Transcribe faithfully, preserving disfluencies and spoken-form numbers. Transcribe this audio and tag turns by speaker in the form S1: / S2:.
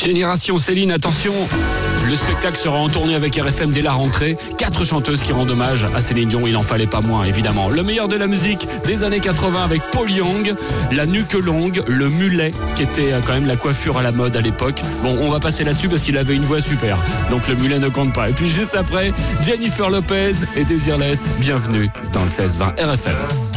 S1: Génération Céline, attention, le spectacle sera en tournée avec R F M dès la rentrée. Quatre chanteuses qui rendent hommage à Céline Dion, il en fallait pas moins évidemment. Le meilleur de la musique des années quatre-vingts avec Paul Young, la nuque longue, le mulet qui était quand même la coiffure à la mode à l'époque. Bon, on va passer là-dessus parce qu'il avait une voix super, donc le mulet ne compte pas. Et puis juste après, Jennifer Lopez et Desireless, bienvenue dans le seize vingt R F M.